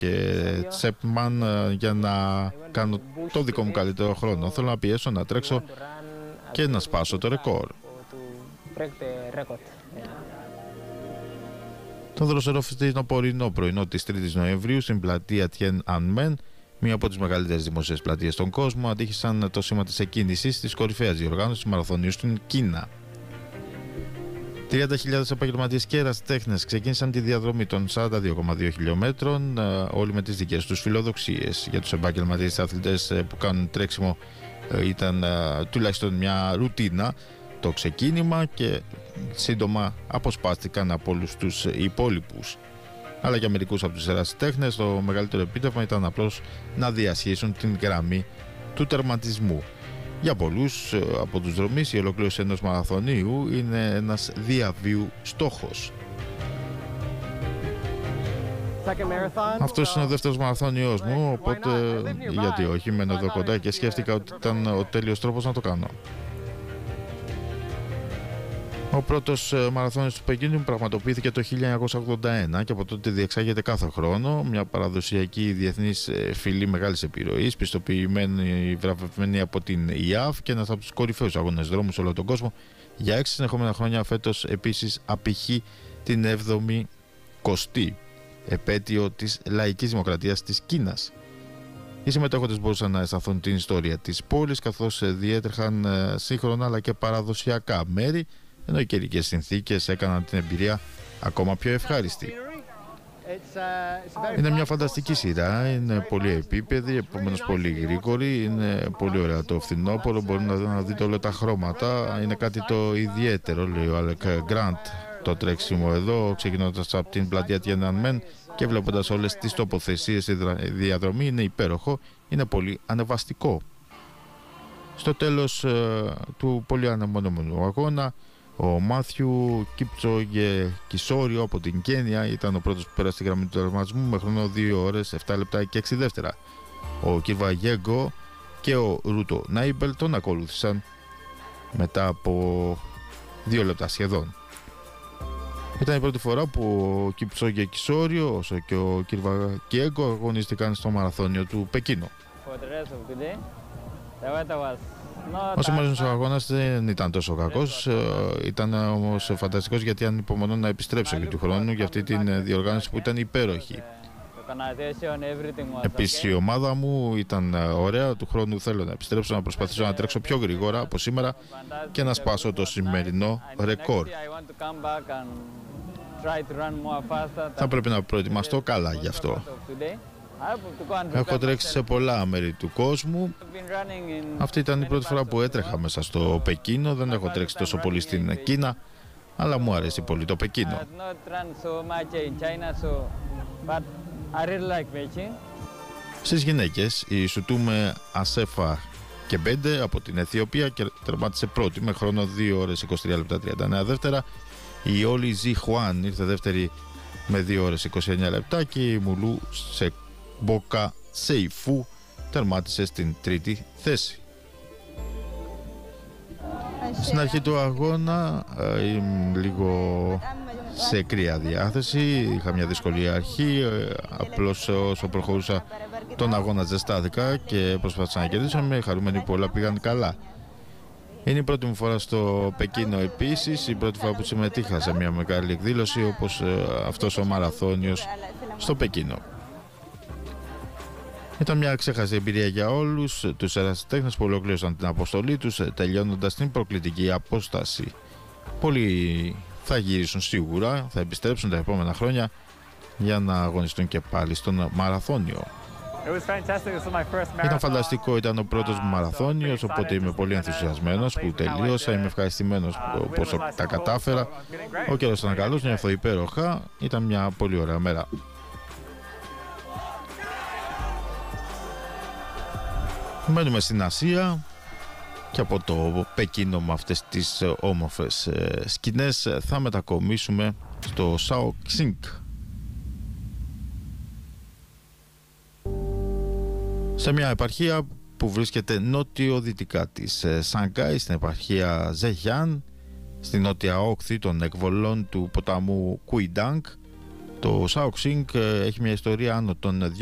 και Τσέπμαν για να κάνω το δικό μου καλύτερο χρόνο. Θέλω να πιέσω, να τρέξω και να σπάσω το ρεκόρ. Το δροσεροφθινοπορεινό πρωινό της 3ης Νοεμβρίου στην πλατεία Tiananmen, μία από τις μεγαλύτερες δημοσίες πλατείες στον κόσμο, αντίχησαν το σήμα της εκκίνησης της κορυφαίας διοργάνωσης μαραθωνίου στην Κίνα. 30.000 επαγγελματίες και ερασιτέχνες ξεκίνησαν τη διαδρομή των 42,2 χιλιόμετρων, όλοι με τις δικές τους φιλοδοξίες. Για τους επαγγελματίες αθλητές που κάνουν τρέξιμο ήταν τουλάχιστον μια ρουτίνα το ξεκίνημα και σύντομα αποσπάστηκαν από όλους τους υπόλοιπους. Αλλά για μερικούς από τους ερασιτέχνες το μεγαλύτερο επίτευγμα ήταν απλώς να διασχίσουν την γραμμή του τερματισμού. Για πολλούς από τους δρομείς η ολοκλήρωση ενός μαραθωνίου είναι ένας διαβίου στόχος. Αυτός είναι ο δεύτερος μαραθώνιος μου, οπότε γιατί όχι, μένω εδώ κοντά και σκέφτηκα ότι ήταν ο τέλειος τρόπος να το κάνω. Ο πρώτος μαραθώνιος του Πεκίνου πραγματοποιήθηκε το 1981 και από τότε διεξάγεται κάθε χρόνο, μια παραδοσιακή διεθνής φυλή μεγάλης επιρροής, πιστοποιημένη, βραβευμένη από την ΙΑΦ και ένας από τους κορυφαίους αγώνες δρόμου σε όλο τον κόσμο. Για 6 συνεχόμενα χρόνια φέτος επίσης απηχεί την 70η επέτειο της λαϊκής δημοκρατίας της Κίνας. Οι συμμετέχοντες μπορούσαν να αισθανθούν την ιστορία της πόλης, καθώς διέτρεχαν σύγχρονα αλλά και παραδοσιακά μέρη, ενώ οι καιρικές συνθήκες έκαναν την εμπειρία ακόμα πιο ευχάριστη. Είναι μια φανταστική σειρά, είναι πολύ επίπεδη, επομένως πολύ γρήγορη, είναι πολύ ωραία το φθινόπωρο, μπορεί να δείτε όλα τα χρώματα, είναι κάτι το ιδιαίτερο, λέει ο Αλεκ Γκραντ. Το τρέξιμο εδώ, ξεκινώντας από την πλατεία Tiananmen και βλέποντας όλες τις τοποθεσίες, η διαδρομή είναι υπέροχο, είναι πολύ ανεβαστικό. Στο τέλος του πολύ αναμονωμένου αγώνα, ο Μάθιου Κιπτσόγε Κισόριο από την Κένια ήταν ο πρώτος που πέρασε στη γραμμή του τερματισμού με χρόνο 2 ώρες, 7 λεπτά και 6 δεύτερα. Ο Κιρβαγέγκο και ο Ρούτο Νάιμπελ τον ακολούθησαν μετά από 2 λεπτά σχεδόν. Ήταν η πρώτη φορά που ο Κιπτσόγε Κισόριο όσο και ο Κιρβαγέγκο αγωνίστηκαν στο μαραθώνιο του Πεκίνου. Ο σημερινός αγώνας δεν ήταν τόσο κακός, ήταν όμως φανταστικός γιατί ανυπομονώ να επιστρέψω και του χρόνου για αυτή την διοργάνωση που ήταν υπέροχη. Επίσης η ομάδα μου ήταν ωραία, του χρόνου θέλω να επιστρέψω, να προσπαθήσω να τρέξω πιο γρήγορα από σήμερα και να σπάσω το σημερινό ρεκόρ. Θα πρέπει να προετοιμαστώ καλά γι' αυτό. Έχω τρέξει σε πολλά μέρη του κόσμου. Αυτή ήταν η πρώτη φορά που έτρεχα μέσα στο Πεκίνο. Δεν έχω τρέξει τόσο πολύ στην Κίνα, αλλά μου αρέσει πολύ το Πεκίνο. Στις γυναίκες, η Σουτούμε Ασέφα Κεμπέντε από την Αιθιοπία και τερμάτισε πρώτη με χρόνο 2 ώρες 23 λεπτά 39 δεύτερα. Η Όλη Ζι Χουάν ήρθε δεύτερη με 2 ώρες 29 λεπτά και η Μουλού Μπόκα Σεϊφού τερμάτισε στην τρίτη θέση. Στην αρχή του αγώνα ήμουν λίγο σε κρύα διάθεση, είχα μια δύσκολη αρχή, απλώς όσο προχωρούσα τον αγώνα ζεστάθηκα και προσπάθησα να κερδίσω, είμαι χαρούμενοι που όλα πήγαν καλά. Είναι η πρώτη μου φορά στο Πεκίνο επίσης, η πρώτη φορά που συμμετείχα σε μια μεγάλη εκδήλωση όπως αυτός ο μαραθώνιος στο Πεκίνο. Ήταν μια ξέχαστη εμπειρία για όλους τους ερασιτέχνες που ολοκλήρωσαν την αποστολή τους τελειώνοντας την προκλητική απόσταση. Πολλοί θα γυρίσουν σίγουρα, θα επιστρέψουν τα επόμενα χρόνια για να αγωνιστούν και πάλι στον μαραθώνιο. Ήταν φανταστικό, ήταν ο πρώτος μου μαραθώνιος, οπότε είμαι πολύ ενθουσιασμένος που τελείωσα, είμαι ευχαριστημένος πως τα κατάφερα. Ο καιρός ήταν καλός, νιώθω υπέροχα, ήταν μια πολύ ωραία μέρα. Μένουμε στην Ασία και από το Πεκίνο με αυτές τις όμορφες σκηνές θα μετακομίσουμε στο Σαοξίνγκ. Σε μια επαρχία που βρίσκεται νότιο-δυτικά της Σανγκάη, στην επαρχία Ζεχιάν, στην νότια όχθη των εκβολών του ποταμού Κουιντάνγκ, Το Shaoxing έχει μια ιστορία άνω των